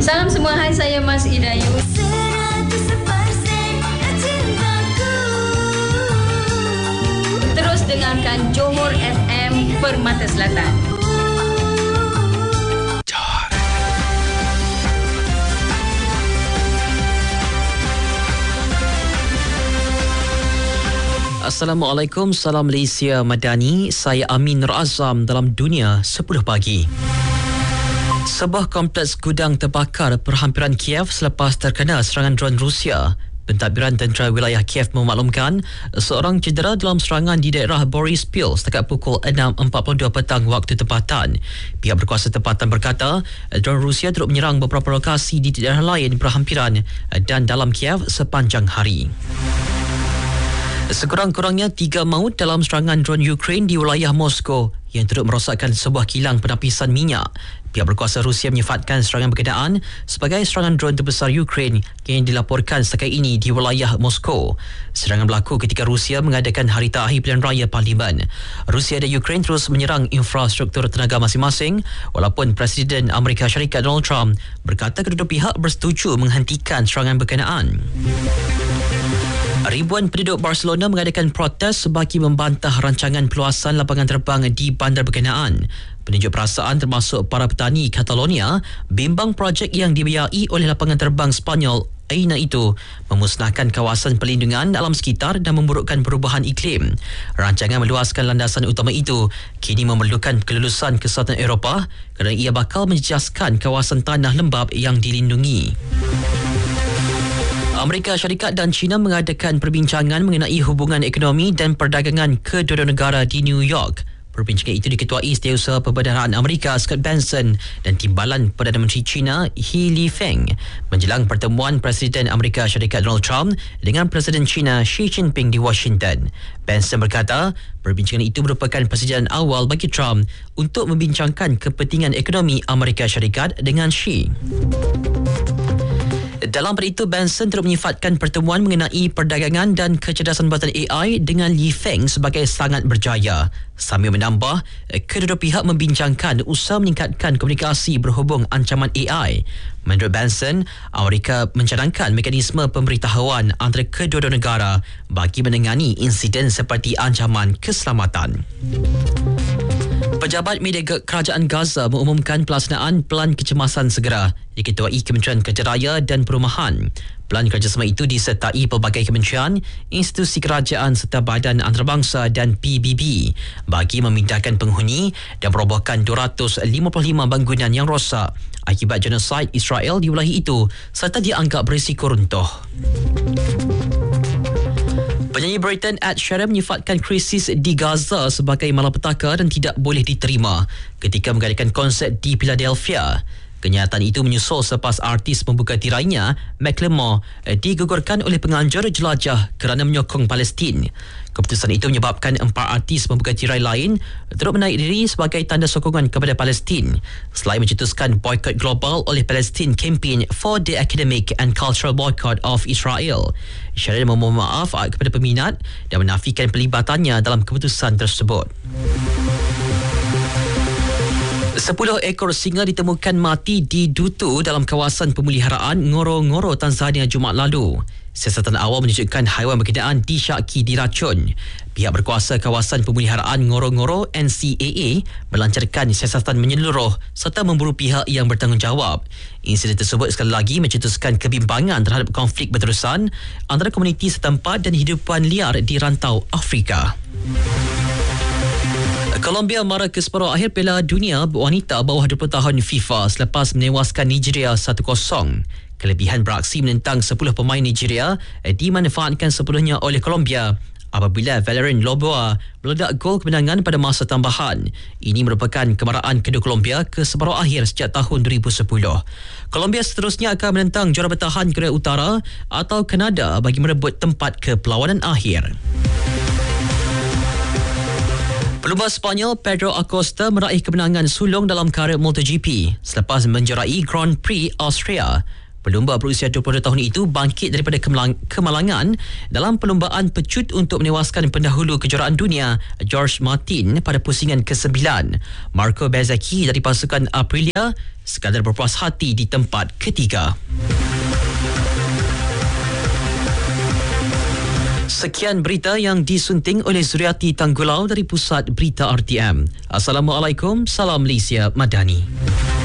Salam semua, hai, saya Mas Idayu. 100% cintaku. Terus dengarkan Johor FM Permata Selatan. Assalamualaikum, salam Malaysia Madani. Saya Amin Nur Azam dalam Dunia 10 Pagi. Sebuah kompleks gudang terbakar perhampiran Kiev selepas terkena serangan dron Rusia. Pentadbiran tentera wilayah Kiev memaklumkan seorang cedera dalam serangan di daerah Boryspil setakat pukul 6.42 petang waktu tempatan. Pihak berkuasa tempatan berkata dron Rusia turut menyerang beberapa lokasi di daerah lain perhampiran dan dalam Kiev sepanjang hari. Sekurang-kurangnya 3 maut dalam serangan dron Ukraine di wilayah Moskow yang turut merosakkan sebuah kilang penapisan minyak. Pihak berkuasa Rusia menyifatkan serangan berkenaan sebagai serangan dron terbesar Ukraine yang dilaporkan setakat ini di wilayah Moskow. Serangan berlaku ketika Rusia mengadakan Hari Terakhir Pilihan Raya Parlimen. Rusia dan Ukraine terus menyerang infrastruktur tenaga masing-masing walaupun Presiden Amerika Syarikat Donald Trump berkata kedua pihak bersetuju menghentikan serangan berkenaan. Ribuan penduduk Barcelona mengadakan protes bagi membantah rancangan perluasan lapangan terbang di bandar berkenaan. Penunjuk perasaan termasuk para petani Catalonia bimbang projek yang dibiayai oleh lapangan terbang Spanyol AENA itu memusnahkan kawasan perlindungan alam sekitar dan memburukkan perubahan iklim. Rancangan meluaskan landasan utama itu kini memerlukan kelulusan Kesatuan Eropah kerana ia bakal menjejaskan kawasan tanah lembap yang dilindungi. Amerika Syarikat dan China mengadakan perbincangan mengenai hubungan ekonomi dan perdagangan kedua-dua negara di New York. Perbincangan itu diketuai Setiausaha Perbendaharaan Amerika Scott Bessent dan Timbalan Perdana Menteri China He Lifeng menjelang pertemuan Presiden Amerika Syarikat Donald Trump dengan Presiden China Xi Jinping di Washington. Bessent berkata, perbincangan itu merupakan persediaan awal bagi Trump untuk membincangkan kepentingan ekonomi Amerika Syarikat dengan Xi. Dalam pada itu, Bessent turut menyifatkan pertemuan mengenai perdagangan dan kecerdasan buatan AI dengan Li Feng sebagai sangat berjaya. Sambil menambah, kedua-dua pihak membincangkan usaha meningkatkan komunikasi berhubung ancaman AI. Menurut Bessent, Amerika mencadangkan mekanisme pemberitahuan antara kedua-dua negara bagi menangani insiden seperti ancaman keselamatan. Pejabat media Kerajaan Gaza mengumumkan pelaksanaan Pelan Kecemasan Segera diketuai Kementerian Kerja Raya dan Perumahan. Pelan kerjasama itu disertai pelbagai kementerian, institusi kerajaan serta badan antarabangsa dan PBB bagi memindahkan penghuni dan merobohkan 255 bangunan yang rosak akibat genosid Israel di wilayah itu serta dianggap berisiko runtuh. Penyanyi Britain Ed Sheeran menyifatkan krisis di Gaza sebagai malapetaka dan tidak boleh diterima ketika mengadakan konsert di Philadelphia. Kenyataan itu menyusul selepas artis membuka tirainya, Macklemore, digugurkan oleh penganjur jelajah kerana menyokong Palestin. Keputusan itu menyebabkan 4 artis membuka tirai lain turut menaik diri sebagai tanda sokongan kepada Palestin. Selain mencetuskan boykot global oleh Palestine Campaign for the Academic and Cultural Boycott of Israel, Sheeran memohon maaf kepada peminat dan menafikan pelibatan,nya dalam keputusan tersebut. 10 ekor singa ditemukan mati di Dutu dalam kawasan pemeliharaan Ngoro-Ngoro, Tanzania Jumaat lalu. Siasatan awal menunjukkan haiwan berkenaan disyaki diracun. Pihak berkuasa kawasan pemeliharaan Ngoro-Ngoro NCAA melancarkan siasatan menyeluruh serta memburu pihak yang bertanggungjawab. Insiden tersebut sekali lagi mencetuskan kebimbangan terhadap konflik berterusan antara komuniti setempat dan hidupan liar di rantau Afrika. Colombia mara ke separuh akhir Piala Dunia wanita bawah 20 tahun FIFA selepas menewaskan Nigeria 1-0. Kelebihan beraksi menentang 10 pemain Nigeria dimanfaatkan sepenuhnya oleh Colombia apabila Valerian Loboa meledak gol kemenangan pada masa tambahan. Ini merupakan kemarahan kedua Colombia ke separuh akhir sejak tahun 2010. Colombia seterusnya akan menentang juara bertahan Korea Utara atau Kanada bagi merebut tempat ke perlawanan akhir. Pelumba Sepanyol Pedro Acosta meraih kemenangan sulung dalam karier MotoGP selepas menjerai Grand Prix Austria. Pelumba berusia 22 tahun itu bangkit daripada kemalangan dalam perlumbaan pecut untuk menewaskan pendahulu kejuaraan dunia George Martin pada pusingan ke-9. Marco Bezzecchi dari pasukan Aprilia sekadar berpuas hati di tempat ketiga. Sekian berita yang disunting oleh Zuriati Tanggulau dari Pusat Berita RTM. Assalamualaikum, salam Malaysia Madani.